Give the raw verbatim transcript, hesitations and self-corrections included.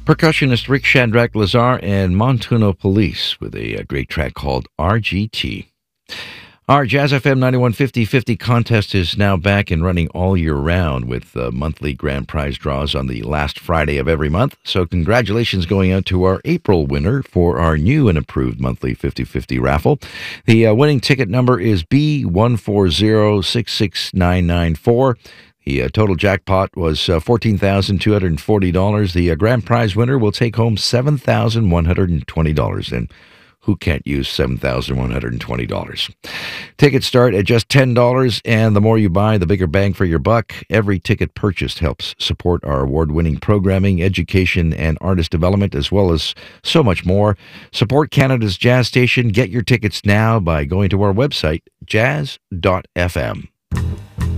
Percussionist Rick Shadrach Lazar and Montuno Police with a, a great track called R G T. Our Jazz F M ninety-one fifty fifty contest is now back and running all year round with uh, monthly grand prize draws on the last Friday of every month. So congratulations going out to our April winner for our new and improved monthly fifty fifty raffle. The uh, winning ticket number is B one four zero six six nine nine four. The uh, total jackpot was uh, fourteen thousand two hundred forty dollars. The uh, grand prize winner will take home seven thousand one hundred twenty dollars. And who can't use seven thousand one hundred twenty dollars? Tickets start at just ten dollars, and the more you buy, the bigger bang for your buck. Every ticket purchased helps support our award-winning programming, education, and artist development, as well as so much more. Support Canada's jazz station. Get your tickets now by going to our website, jazz dot f m.